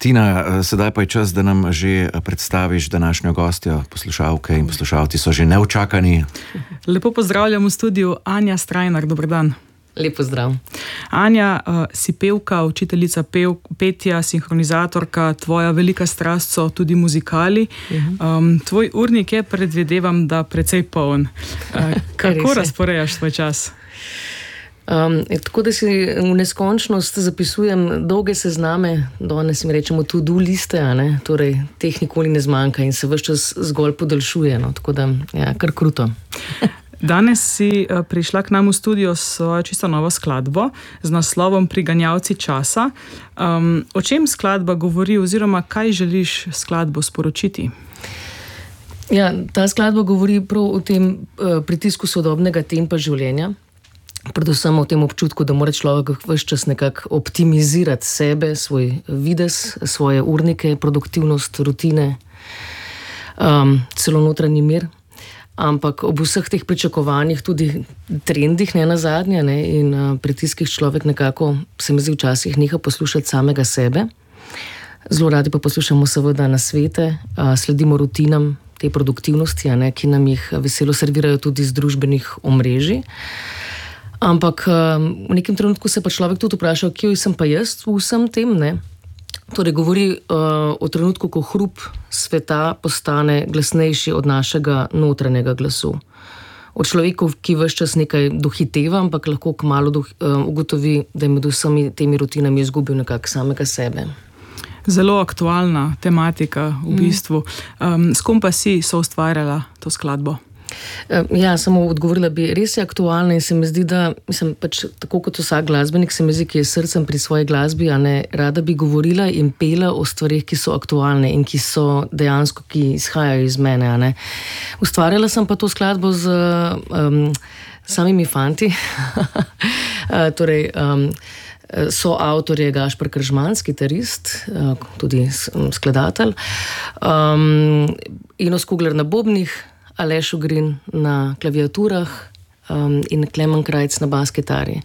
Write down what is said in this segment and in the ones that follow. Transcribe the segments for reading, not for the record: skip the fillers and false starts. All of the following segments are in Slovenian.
Tina, sedaj pa je čas, da nam že predstaviš današnjo gostjo. Poslušalke in poslušalci so že neučakani. Lepo pozdravljam v studiu Anja Strajnar, dober dan. Lep pozdrav. Anja, si pevka, učiteljica petja, sinhronizatorka, tvoja velika strast so tudi muzikali. Tvoj urnik je, predvidevam, da precej poln. Kako razporejaš svoj čas? Tako da si v neskončnost zapisujem dolge sezname, danes mi rečemo to-do liste, torej teh nikoli ne zmanjka in se ves čas zgolj podaljšuje, tako da, ja, kar kruto. Danes si prišla k nam v studio s svojo čisto novo skladbo z naslovom Priganjalci časa. O čem skladba govori oziroma kaj želiš skladbo sporočiti? Ja, ta skladba govori prav o tem pritisku sodobnega tempa življenja, predvsem o tem občutku, da mora človek ves čas nekako optimizirati sebe, svoj videz, svoje urnike, produktivnost, rutine, celo notranji mir. Ampak ob vseh teh pričakovanjih, tudi trendih, ne nazadnje, in pritiskih človek nekako, se mi zdi, včasih neha poslušati samega sebe. Zelo radi pa poslušamo seveda nasvete, sledimo rutinam te produktivnosti, ki nam jih veselo servirajo tudi z družbenih omrežij. Ampak v nekem trenutku se pa človek tudi vpraša, kje sem pa jaz v vsem tem, Torej govori o trenutku, ko hrup sveta postane glasnejši od našega notranjega glasu. O človeku, ki ves čas nekaj dohiteva, ampak lahko kmalu ugotovi, da je med vsemi temi rutinami izgubil nekako samega sebe. Zelo aktualna tematika v bistvu. S kom pa si soustvarjala to skladbo? Ja, samo odgovorila bi, res je aktualna in se mi zdi, da, pač tako kot vsak glasbenik, se mi zdi, ki je srcem pri svoji glasbi, rada bi govorila in pela o stvarih, ki so aktualne in ki so dejansko, ki izhajajo iz mene, Ustvarjala sem pa to skladbo z samimi fanti, torej soavtor je Gašper Kržmanc, kitarist, tudi skladatelj, Ines Kugler na bobnih, Aleš Ogrin na klaviaturah in Klemen Krajc na bas kitari.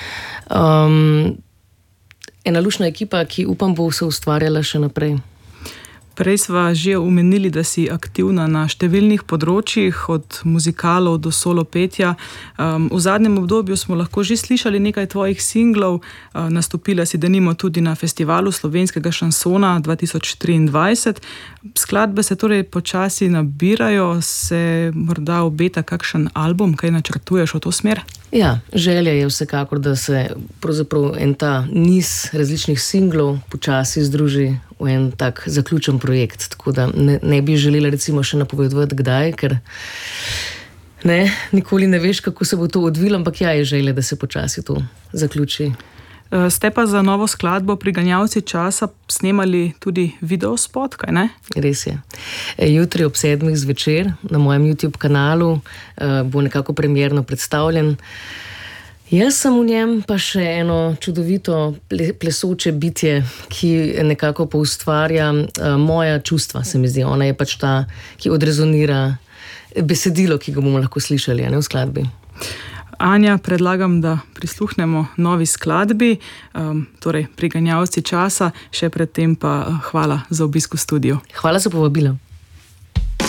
Ena lušna ekipa, ki upam bo se ustvarjala še naprej. Prej sva že omenili, da si aktivna na številnih področjih, od muzikalov do solo petja. V zadnjem obdobju smo lahko že slišali nekaj tvojih singlov, nastopila si denimo tudi na festivalu slovenskega šansona 2023. Skladbe se torej počasi nabirajo, se morda obeta kakšen album, kaj načrtuješ v to smer? Ja, želja je vsekakor, da se pravzaprav en ta niz različnih singlov počasi združi v en tak zaključen projekt, tako da ne bi želela recimo še napovedovati kdaj, ker nikoli ne veš, kako se bo to odvilo, ampak ja, je želja, da se počasi to zaključi. Ste pa za novo skladbo Priganjalci časa snemali tudi videospot, kaj ne? Res je. Jutri ob 7 zvečer na mojem YouTube kanalu bo nekako premierno predstavljen. Jaz sem v njem pa še eno čudovito plesoče bitje, ki nekako poustvarja moja čustva, se mi zdi. Ona je pač ta, ki odrezonira besedilo, ki ga bomo lahko slišali, v skladbi. Anja, predlagam, da prisluhnemo novi skladbi, torej Priganjalci časa, še predtem pa hvala za obisk v studiu. Hvala za povabilo.